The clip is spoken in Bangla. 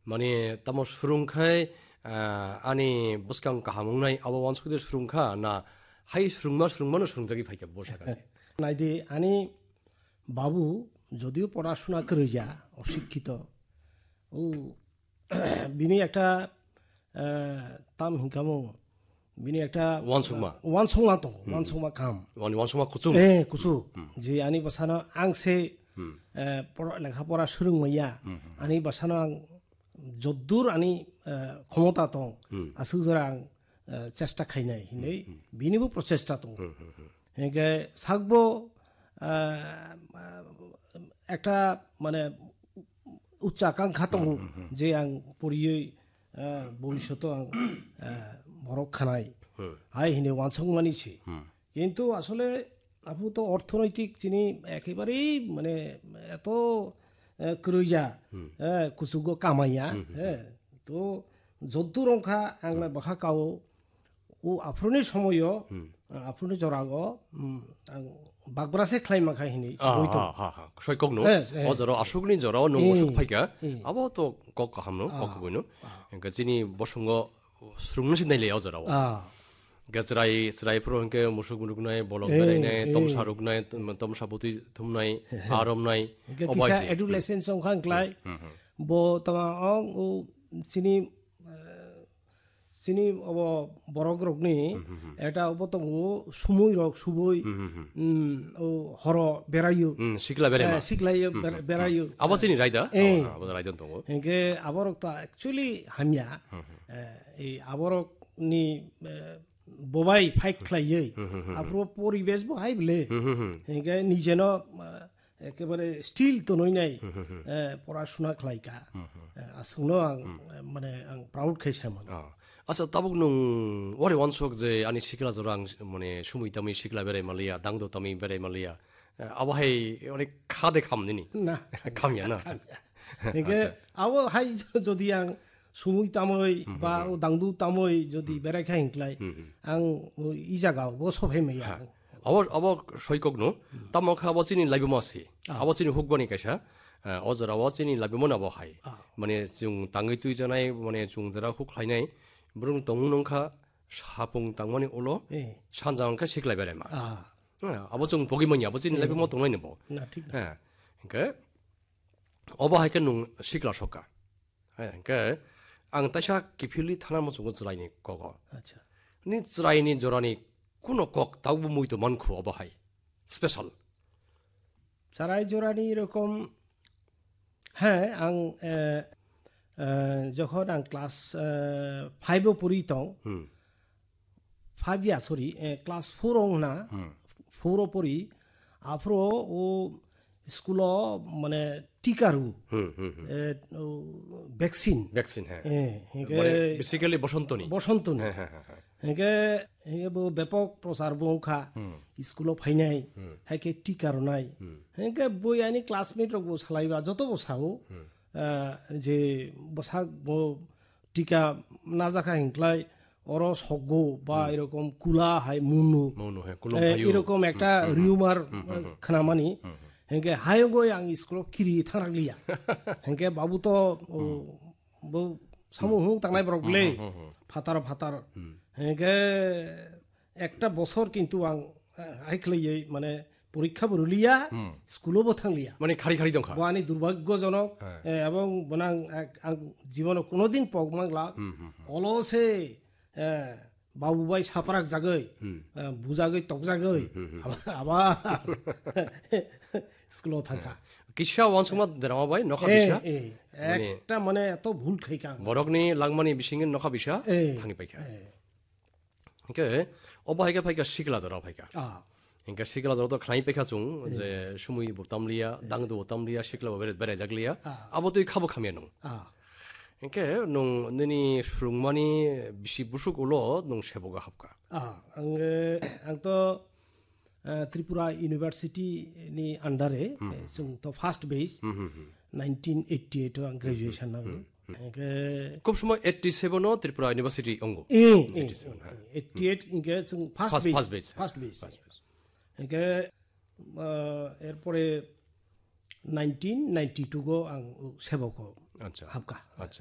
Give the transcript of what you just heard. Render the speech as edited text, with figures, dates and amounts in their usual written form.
माने तमो सुरुंखाय आनी बसकां काहामुंनाय आबा वानसुदे सुरुंखा ना हाय सुरुंमानो सुरुंजागि फाइका बसाका नाइदे आनी बाबू যদিও পড়াশোনা করে যা অশিক্ষিত ও বিনি একটা তাম হিকামো বিনি একটা ওয়ানসংমা তো ওয়ানসংমা কাম वानसमा कुचुम কুচু যে আনি বাসানো আংসে লেখাপড়া সুরুংমাইয়া আনি বাসানো আং যদ্দুর আনি ক্ষমতা দं আসুজরা আং চেষ্টা খাইনাই হিनै বিনিबो প্রচেষ্টা दं হেগে সাকবো একটা মানে উচ্চাকাঙ্ক্ষা দं যে আং পড়িयै ভবিষ্যতে আং বরক খানাই হাই হিনে ওয়ানসংমানিছে কিন্তু আসলে আপু তো অর্থনৈতিক যিনি একেবারেই মানে এত ক্রইয়া কুচুগো কামাইয়া তো যদ্দুর অংখা আংলা বাখা কাও ও আফ্রনি সময় আফ্রনি জরাগো বাগব্রাসে খ্লাইমাখা হিনি হইতো সয়কগনো অজরা আসুগনি জরাও নমসুক ফাইকা আবো তো কক কাহামনো কক বইনো গজিনি বসঙ্গ স্রুংনসি নাইলে অজরাও গজরাই সরাই প্রহংকে মুসুক মুরুগনাই বলক বেরাইনাই তমসারুগনাই তমসাবতি থুমনাই আরমনাই অবাইসে এডুলেসেন্স সংখাং ক্লাই বো তমা অং ও চিনি অব বরগ্রগনি এটা অবতং সুমুই রক সুবই ও হর বেরাইও শিকলা বেরাইমা শিকলাইও বেরাইও আবো চিনি রাইদা আবো রাইদন তো একে আবরক তা অ্যাকচুয়ালি হামিয়া এই আবরক নি ববাই ফাইট খাইयै আপ্রো পরিবেশ বো হাই বলে একে নিজেনো একেবারে স্টিল তো নই নাই পড়াশোনা খাইকা আসুনো আং মানে আং প্রাউড খাইছামন আচ্ছা তাবুক নং ওরে ওয়ানসক যে আনি শিকলা জরাং মানে সুমুই তামি শিকলা বেরাই মালিয়া দাংদো তামি বেরাই মালিয়া আবহাই অনেক খাদে খামনি না খামিয়া না একে আবো হাই যদি আং সুমুই তামই বা ও দাংদু তামই যদি বেরাই খাই হিংক্লাই আং ই জাগাও বো সফাই মাইয়া আবো সৈকগনো তামখা আবো চিনি লাইবমাসি আবো চিনি হুকবানি কাইসা অজরা আবো চিনি লাইবমন আবো হাই মানে जों ताङै तुइ जानाय माने जों जरा हुख्लायनाय ब्रुं तंगु नंखा सापुं तांमानि उलो सानजांखा सिखलाय बेरायमा आबो जों बगिमनि आबो चिनि लाइबमो तंनाय नबो ना ठीक इनके अबो हायके नं सिखला सका इनके आं ताइसा किफिलि थाना मसुगो जरायनि कग আচ্ছা नि जरायनि जरानि कुनो कक तावबो मुइतो मानखु अबो हाय स्पेशल সারাই জোরানি এরকম হ্যাঁ আং যখন আং ক্লাস 5 পড়ি তং 5 ইয়া সরি ক্লাস 4 অং না 4 পড়ি আফ্রো ও স্কুল মানে টিকারু ভ্যাকসিন হ্যাঁ মানে বেসিক্যালি বসন্তনি হ্যাঁ হেগে ব্যাপক প্রচার বংখা স্কুল ফাইনাই হেকে টিকার নাই হেকে বই আনি ক্লাসমেট রক সালাইবা যত বসাও যে বসাক টিকা না জাখা হিংক্লাই অর সগ্গ বা এরকম কুলা হাই মুনু এরকম একটা রিউমার খানামানি হেকে হায় গই আং স্কুল কিরি থানাগলিয়া হেকে বাবু তো বউ সামু হুং তাংনাই বরকলে ফাতার হেকে একটা বছর কিন্তু আং আইখলাইयै মানে পরীক্ষা বরলিয়া স্কুলও থাংলিয়া মানে খারি দংখা বানি দুর্ভাগ্যজনক এবং বনাং জীবন কোনোদিন পগমাংলা অলসে বাবুবাই সাপারাক জাগৈ বুজাগৈ তকজাগৈ আবার স্কুল থাকা কিসা ওয়ানসমা দেরামাবাই নখা বিসা একটা মানে এত ভুল খাইকা বরকনি লাগমানি বিসিংগেন নখা বিসা থাঙি পাইকা ইনকে অবাহাইকা ফাইকা শিকলা জরা ফাইকা ইনকা শিকলা জরা তো খাই পাইকা চুং যে সুমুই বতামলিয়া দাংদো বতামলিয়া শিকলা বেরে জাগলিয়া আবো তুই খাবো খামিয়া নং ইনকে নং ননি সুরুংমানি বিসি বুসুক উলো নং সেবগা হাবকা आं तो त्रिपुरा यूनिवर्सिटी नि अंडारे जों तो फार्स्ट बेस 1988 आं ग्रेजुएशन नागो खूब समय 87 नो त्रिपुरा यूनिवर्सिटी अंगो 88 इनके जों फार्स्ट बेस इनके एरपरे 1992 गो आं सेबको हाबका